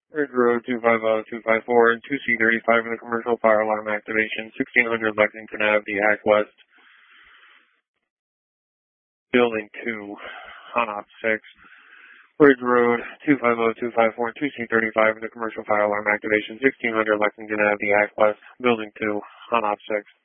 Ridge Road 250-254 and 2C35 in the commercial fire alarm activation, 1600 Lexington Ave, the Act West, Building 2, on Op 6. Ridge Road 250-254 and 2C35 in the commercial fire alarm activation, 1600 Lexington Ave, the Act West, Building 2, on Op 6.